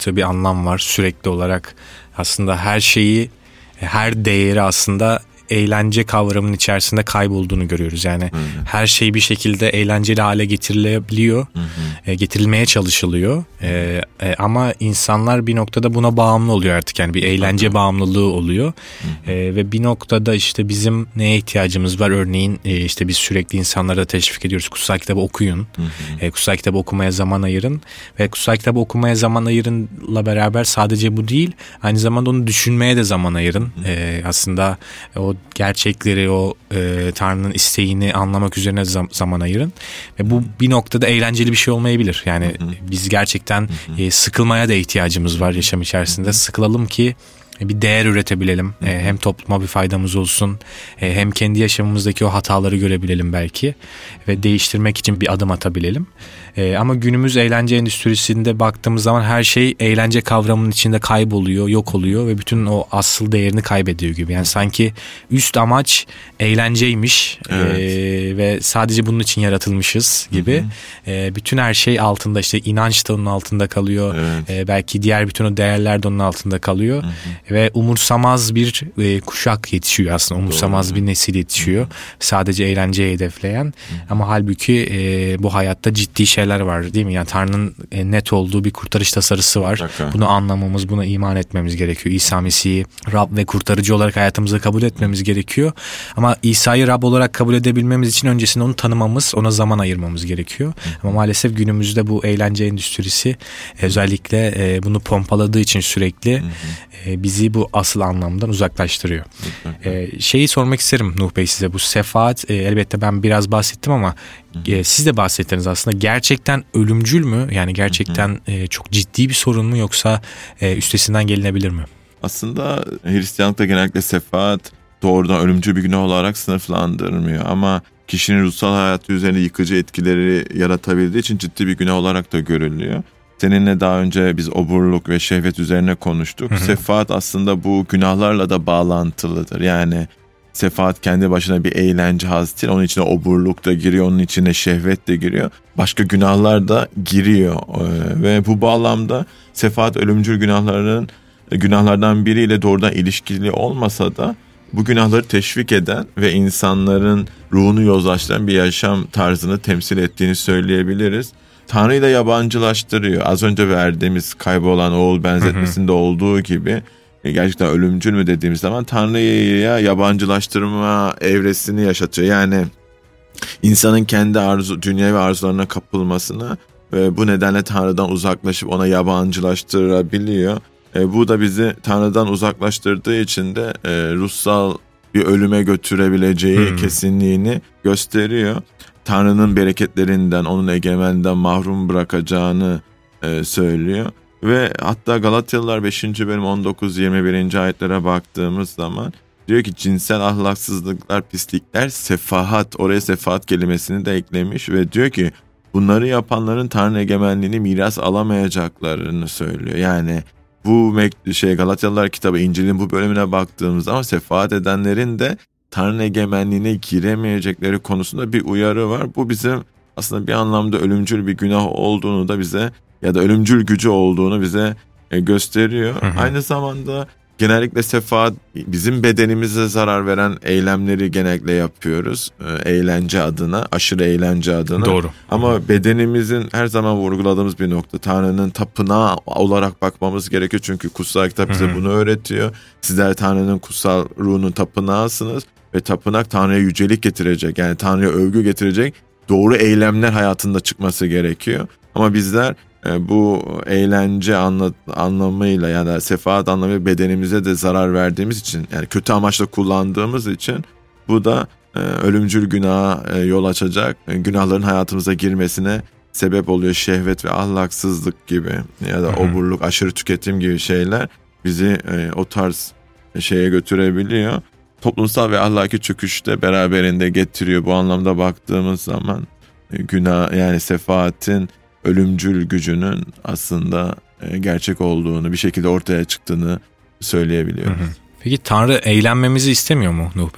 yarattığı bir anlam var. Sürekli olarak aslında her şeyi, her değeri aslında eğlence kavramının içerisinde kaybolduğunu görüyoruz. Yani her şey bir şekilde eğlenceli hale getirilebiliyor, getirilmeye çalışılıyor. Ama insanlar bir noktada buna bağımlı oluyor artık. Yani bir eğlence bağımlılığı oluyor. Ve bir noktada işte bizim neye ihtiyacımız var? Örneğin işte biz sürekli insanlara da teşvik ediyoruz. Kutsal kitabı okuyun. Kutsal kitabı okumaya zaman ayırın. Ve kutsal kitabı okumaya zaman ayırınla beraber sadece bu değil, aynı zamanda onu düşünmeye de zaman ayırın. Aslında o gerçekleri, o Tanrı'nın isteğini anlamak üzerine zaman ayırın. Ve bu bir noktada eğlenceli bir şey olmayabilir. Yani biz gerçekten sıkılmaya da ihtiyacımız var yaşam içerisinde. Sıkılalım ki bir değer üretebilelim. Hem topluma bir faydamız olsun, hem kendi yaşamımızdaki o hataları görebilelim belki ve değiştirmek için bir adım atabilelim. Ama günümüz eğlence endüstrisinde baktığımız zaman her şey eğlence kavramının içinde kayboluyor, yok oluyor ve bütün o asıl değerini kaybediyor gibi. Yani sanki üst amaç eğlenceymiş, ve sadece bunun için yaratılmışız gibi. Bütün her şey altında, işte inanç da onun altında kalıyor. Belki diğer bütün o değerler de onun altında kalıyor. Ve umursamaz bir kuşak yetişiyor aslında. Umursamaz bir nesil yetişiyor. Sadece eğlenceyi hedefleyen. Ama halbuki bu hayatta ciddi şeyler var, değil mi? Yani Tanrı'nın net olduğu bir kurtarış tasarısı var. Bunu anlamamız, buna iman etmemiz gerekiyor. İsa Mesih'i Rab ve kurtarıcı olarak hayatımızda kabul etmemiz gerekiyor. Ama İsa'yı Rab olarak kabul edebilmemiz için öncesinde onu tanımamız, ona zaman ayırmamız gerekiyor. Ama maalesef günümüzde bu eğlence endüstrisi özellikle bunu pompaladığı için sürekli bizi bu asıl anlamdan uzaklaştırıyor. Şeyi sormak isterim Nuh Bey size, bu sefaat elbette ben biraz bahsettim ama siz de bahsettiniz aslında, gerçekten ölümcül mü? Yani gerçekten çok ciddi bir sorun mu, yoksa üstesinden gelinebilir mi? Aslında Hristiyanlıkta genellikle sefaat doğrudan ölümcül bir günah olarak sınıflandırmıyor ama kişinin ruhsal hayatı üzerinde yıkıcı etkileri yaratabildiği için ciddi bir günah olarak da görülüyor. Seninle daha önce biz oburluk ve şehvet üzerine konuştuk. Sefaat aslında bu günahlarla da bağlantılıdır. Yani sefaat kendi başına bir eğlence, haz değil. Onun içine oburluk da giriyor, onun içine şehvet de giriyor. Başka günahlar da giriyor. Ve bu bağlamda sefaat ölümcül günahlardan biriyle doğrudan ilişkili olmasa da bu günahları teşvik eden ve insanların ruhunu yozlaştıran bir yaşam tarzını temsil ettiğini söyleyebiliriz. Tanrı'yı da yabancılaştırıyor. Az önce verdiğimiz kaybolan oğul benzetmesinde olduğu gibi gerçekten ölümcül mü dediğimiz zaman Tanrı'ya yabancılaştırma evresini yaşatıyor. Yani insanın kendi dünyevi arzularına kapılmasını ve bu nedenle Tanrı'dan uzaklaşıp ona yabancılaştırabiliyor. Bu da bizi Tanrı'dan uzaklaştırdığı için de ruhsal bir ölüme götürebileceği kesinliğini gösteriyor. Tanrı'nın bereketlerinden, onun egemenliğinden mahrum bırakacağını söylüyor. Ve hatta Galatyalılar 5. bölüm 19-21. ayetlere baktığımız zaman diyor ki cinsel ahlaksızlıklar, pislikler, sefahat, oraya sefahat kelimesini de eklemiş ve diyor ki bunları yapanların Tanrı egemenliğini miras alamayacaklarını söylüyor. Yani bu Galatyalılar kitabı, İncil'in bu bölümüne baktığımız zaman sefahat edenlerin de Tanrı egemenliğine giremeyecekleri konusunda bir uyarı var. Bu bizim aslında bir anlamda ölümcül bir günah olduğunu da bize, ya da ölümcül gücü olduğunu bize gösteriyor. Aynı zamanda genellikle sefaat, bizim bedenimize zarar veren eylemleri genellikle yapıyoruz. Eğlence adına, aşırı eğlence adına. Doğru. Ama bedenimizin her zaman vurguladığımız bir nokta. Tanrı'nın tapınağı olarak bakmamız gerekiyor. Çünkü kutsal kitap bize bunu öğretiyor. Sizler Tanrı'nın kutsal ruhunun tapınağısınız. Ve tapınak Tanrı'ya yücelik getirecek. Yani Tanrı'ya övgü getirecek doğru eylemler hayatında çıkması gerekiyor. Ama bizler bu eğlence anlamıyla, yani sefaat anlamıyla bedenimize de zarar verdiğimiz için, yani kötü amaçla kullandığımız için bu da ölümcül günaha yol açacak, günahların hayatımıza girmesine sebep oluyor. Şehvet ve ahlaksızlık gibi ya da oburluk, aşırı tüketim gibi şeyler bizi o tarz şeye götürebiliyor. Toplumsal ve ahlaki çöküş de beraberinde getiriyor. Bu anlamda baktığımız zaman günah, yani sefaatin ölümcül gücünün aslında gerçek olduğunu, bir şekilde ortaya çıktığını söyleyebiliyoruz. Peki Tanrı eğlenmemizi istemiyor mu Nuh Bey?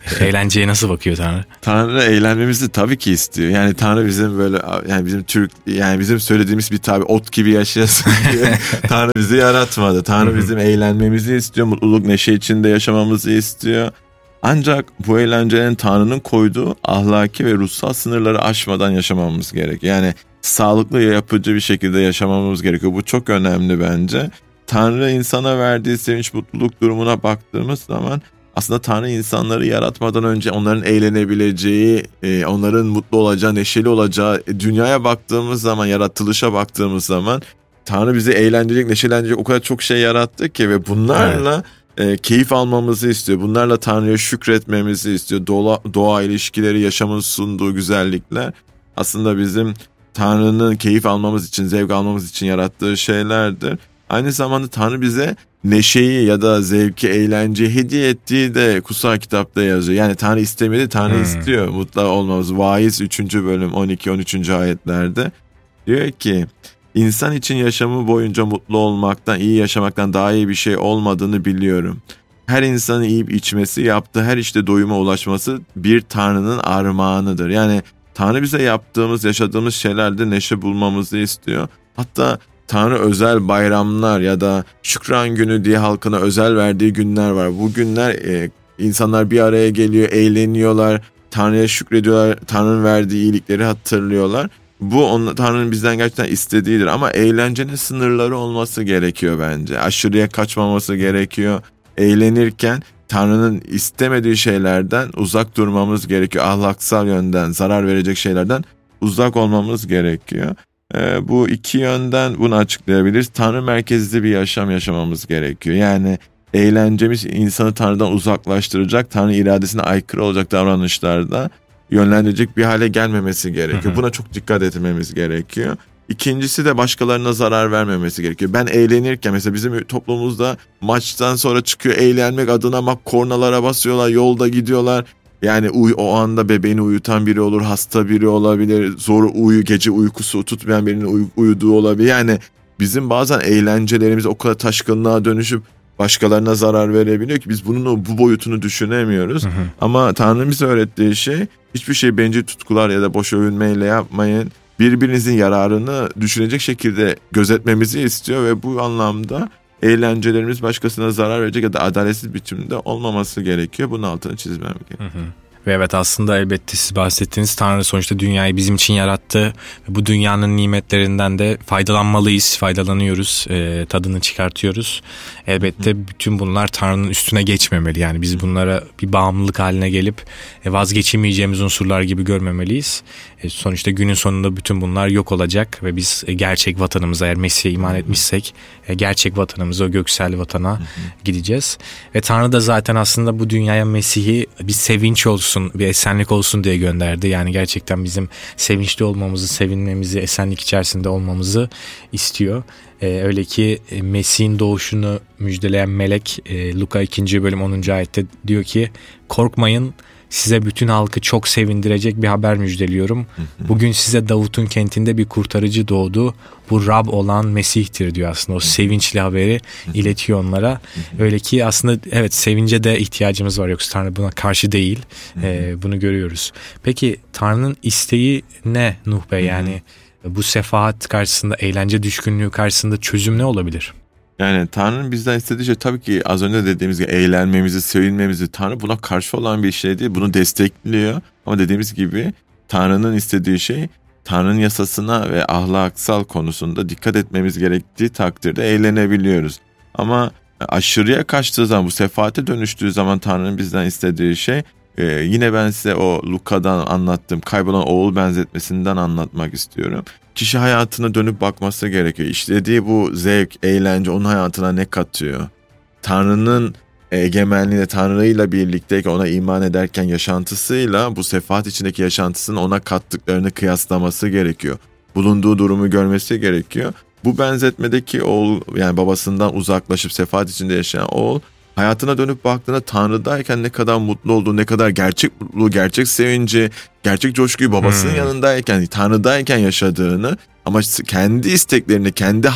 Eğlenceye nasıl bakıyor Tanrı? Tanrı eğlenmemizi tabii ki istiyor. Yani Tanrı bizim böyle, yani bizim bizim söylediğimiz bir tabi ot gibi yaşayasın diye Tanrı bizi yaratmadı. Tanrı bizim eğlenmemizi istiyor. Mutluluk, neşe içinde yaşamamızı istiyor. Ancak bu eğlencelerin Tanrı'nın koyduğu ahlaki ve ruhsal sınırları aşmadan yaşamamız gerekiyor. Yani sağlıklı, yapıcı bir şekilde yaşamamız gerekiyor. Bu çok önemli bence. Tanrı insana verdiği sevinç, mutluluk durumuna baktığımız zaman aslında Tanrı insanları yaratmadan önce onların eğlenebileceği, onların mutlu olacağı, neşeli olacağı, dünyaya baktığımız zaman, yaratılışa baktığımız zaman Tanrı bizi eğlendirecek, neşelendirecek o kadar çok şey yarattı ki ve bunlarla keyif almamızı istiyor. Bunlarla Tanrı'ya şükretmemizi istiyor. Doğa ilişkileri, yaşamın sunduğu güzellikler aslında bizim Tanrı'nın keyif almamız için, zevk almamız için yarattığı şeylerdir. Aynı zamanda Tanrı bize neşeyi ya da zevki, eğlenceyi hediye ettiği de kutsal kitapta yazıyor. Yani Tanrı istemedi, Tanrı istiyor mutlu olmamız. Vaiz 3. bölüm 12-13. ayetlerde diyor ki, İnsan için yaşamı boyunca mutlu olmaktan, iyi yaşamaktan daha iyi bir şey olmadığını biliyorum. Her insanın yiyip içmesi, yaptığı her işte doyuma ulaşması bir Tanrı'nın armağanıdır. Yani Tanrı bize yaptığımız, yaşadığımız şeylerde neşe bulmamızı istiyor. Hatta Tanrı özel bayramlar ya da Şükran Günü diye halkına özel verdiği günler var. Bu günler insanlar bir araya geliyor, eğleniyorlar, Tanrı'ya şükrediyorlar, Tanrı'nın verdiği iyilikleri hatırlıyorlar. Bu Tanrı'nın bizden gerçekten istediğidir ama eğlencenin sınırları olması gerekiyor bence. Aşırıya kaçmaması gerekiyor. Eğlenirken Tanrı'nın istemediği şeylerden uzak durmamız gerekiyor. Ahlaksal yönden zarar verecek şeylerden uzak olmamız gerekiyor. Bu iki yönden bunu açıklayabiliriz. Tanrı merkezli bir yaşam yaşamamız gerekiyor. Yani eğlencemiz insanı Tanrı'dan uzaklaştıracak, Tanrı iradesine aykırı olacak davranışlarda yönlendirecek bir hale gelmemesi gerekiyor. Buna çok dikkat etmemiz gerekiyor. İkincisi de başkalarına zarar vermemesi gerekiyor. Ben eğlenirken mesela bizim toplumumuzda maçtan sonra çıkıyor eğlenmek adına kornalara basıyorlar, yolda gidiyorlar. Yani o anda bebeğini uyutan biri olur, hasta biri olabilir, gece uykusu tutmayan birinin uyuduğu olabilir. Yani bizim bazen eğlencelerimiz o kadar taşkınlığa dönüşüp başkalarına zarar verebiliyor ki biz bunun bu boyutunu düşünemiyoruz. Ama Tanrı'nın bize öğrettiği şey, hiçbir şey bencil tutkular ya da boş övünmeyle yapmayın. Birbirinizin yararını düşünecek şekilde gözetmemizi istiyor ve bu anlamda eğlencelerimiz başkasına zarar verecek ya da adaletsiz biçimde olmaması gerekiyor. Bunun altını çizmem gerekiyor. Ve evet, aslında elbette siz bahsettiğiniz Tanrı sonuçta dünyayı bizim için yarattı. Bu dünyanın nimetlerinden de faydalanmalıyız, faydalanıyoruz, tadını çıkartıyoruz. Elbette bütün bunlar Tanrı'nın üstüne geçmemeli. Yani biz bunlara bir bağımlılık haline gelip vazgeçemeyeceğimiz unsurlar gibi görmemeliyiz. Sonuçta günün sonunda bütün bunlar yok olacak ve biz gerçek vatanımıza, eğer Mesih'e iman etmişsek gerçek vatanımıza, o göksel vatana gideceğiz. Ve Tanrı da zaten aslında bu dünyaya Mesih'i bir sevinç olsun, bir esenlik olsun diye gönderdi. Yani gerçekten bizim sevinçli olmamızı, sevinmemizi, esenlik içerisinde olmamızı istiyor. Öyle ki Mesih'in doğuşunu müjdeleyen melek Luka 2. bölüm 10. ayette diyor ki, korkmayın, size bütün halkı çok sevindirecek bir haber müjdeliyorum. Bugün size Davut'un kentinde bir kurtarıcı doğdu. Bu Rab olan Mesih'tir diyor aslında. O sevinçli haberi iletiyor onlara. Öyle ki aslında evet, sevince de ihtiyacımız var. Yoksa Tanrı buna karşı değil. Bunu görüyoruz. Peki Tanrı'nın isteği ne Nuh Bey? Yani bu sefahat karşısında, eğlence düşkünlüğü karşısında çözüm ne olabilir? Yani Tanrı'nın bizden istediği şey tabii ki az önce dediğimiz gibi eğlenmemizi, sevinmemizi. Tanrı buna karşı olan bir şey değil. Bunu destekliyor. Ama dediğimiz gibi Tanrı'nın istediği şey, Tanrı'nın yasasına ve ahlaksal konusunda dikkat etmemiz gerektiği takdirde eğlenebiliyoruz. Ama aşırıya kaçtığı zaman, bu sefaate dönüştüğü zaman Tanrı'nın bizden istediği şey, yine ben size o Luka'dan anlattığım kaybolan oğul benzetmesinden anlatmak istiyorum. Kişi hayatına dönüp bakması gerekiyor. İşlediği bu zevk, eğlence onun hayatına ne katıyor? Tanrı'nın egemenliğine, Tanrı'yla birlikteyken, ona iman ederken yaşantısıyla bu sefahat içindeki yaşantısının ona kattıklarını kıyaslaması gerekiyor. Bulunduğu durumu görmesi gerekiyor. Bu benzetmedeki oğul, yani babasından uzaklaşıp sefahat içinde yaşayan oğul, hayatına dönüp baktığında Tanrı'dayken ne kadar mutlu olduğu, ne kadar gerçek mutluluğu, gerçek sevinci, gerçek coşkuyu babasının yanındayken, Tanrı'dayken yaşadığını, ama kendi isteklerini,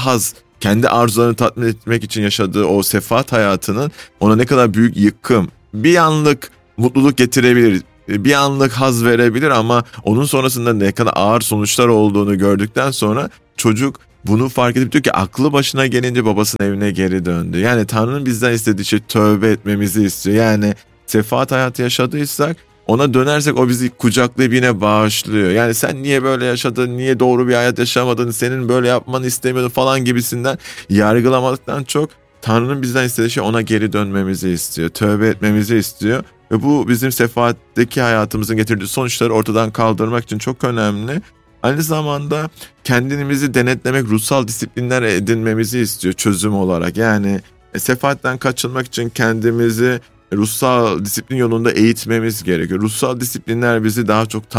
kendi arzularını tatmin etmek için yaşadığı o sefahat hayatının ona ne kadar büyük yıkım, bir anlık mutluluk getirebilir. Bir anlık haz verebilir ama onun sonrasında ne kadar ağır sonuçlar olduğunu gördükten sonra çocuk bunu fark edip diyor ki aklı başına gelince babasının evine geri döndü. Yani Tanrı'nın bizden istediği şey tövbe etmemizi istiyor. Yani sefaat hayatı yaşadıysak ona dönersek o bizi kucaklayıp yine bağışlıyor. Yani sen niye böyle yaşadın, niye doğru bir hayat yaşamadın, senin böyle yapmanı istemiyordun falan gibisinden yargılamadıktan çok Tanrı'nın bizden istediği şey ona geri dönmemizi istiyor. Tövbe etmemizi istiyor. Ve bu bizim sefaatteki hayatımızın getirdiği sonuçları ortadan kaldırmak için çok önemli. Aynı zamanda kendimizi denetlemek, ruhsal disiplinler edinmemizi istiyor çözüm olarak. Yani sefaatten kaçınmak için kendimizi ruhsal disiplin yolunda eğitmemiz gerekiyor. Ruhsal disiplinler bizi daha çok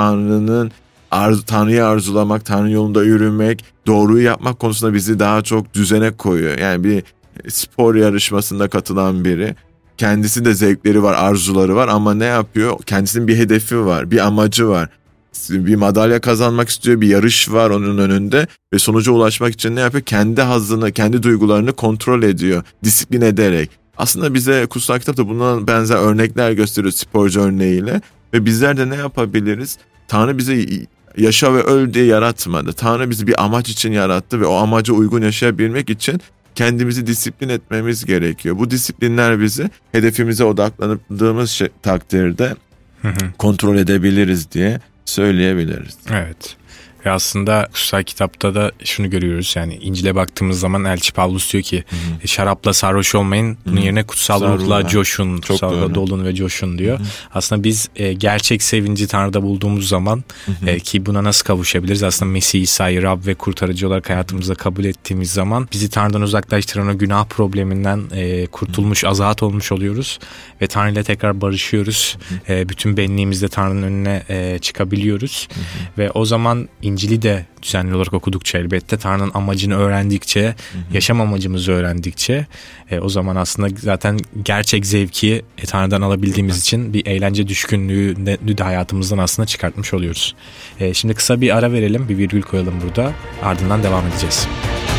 Tanrı'yı arzulamak, Tanrı yolunda yürümek, doğruyu yapmak konusunda bizi daha çok düzene koyuyor. Yani bir spor yarışmasında katılan biri, kendisi de zevkleri var, arzuları var ama ne yapıyor? Kendisinin bir hedefi var, bir amacı var. Bir madalya kazanmak istiyor, bir yarış var onun önünde ve sonuca ulaşmak için ne yapıyor? Kendi hazzını, kendi duygularını kontrol ediyor, disiplin ederek. Aslında bize kutsal kitapta buna benzer örnekler gösteriyor sporcu örneğiyle ve bizler de ne yapabiliriz? Tanrı bizi yaşa ve öl diye yaratmadı. Tanrı bizi bir amaç için yarattı ve o amaca uygun yaşayabilmek için kendimizi disiplin etmemiz gerekiyor. Bu disiplinler bizi hedefimize odaklandığımız takdirde kontrol edebiliriz diye söyleyebiliriz. Evet. Ve aslında kutsal kitapta da şunu görüyoruz, yani İncil'e baktığımız zaman Elçi Pavlus diyor ki şarapla sarhoş olmayın, bunun yerine kutsal ruhla coşun, kutsal ruhla dolun ve coşun diyor. Aslında biz gerçek sevinci Tanrı'da bulduğumuz zaman ki buna nasıl kavuşabiliriz? Aslında Mesih İsa'yı Rab ve kurtarıcı olarak hayatımızda kabul ettiğimiz zaman bizi Tanrı'dan uzaklaştıran o günah probleminden kurtulmuş, azat olmuş oluyoruz ve Tanrı ile tekrar barışıyoruz. Bütün benliğimizle Tanrı'nın önüne çıkabiliyoruz ve o zaman İncil'i de düzenli olarak okudukça, elbette Tanrı'nın amacını öğrendikçe, yaşam amacımızı öğrendikçe o zaman aslında zaten gerçek zevki Tanrı'dan alabildiğimiz için bir eğlence düşkünlüğü de hayatımızdan aslında çıkartmış oluyoruz. Şimdi kısa bir ara verelim, bir virgül koyalım burada, ardından devam edeceğiz.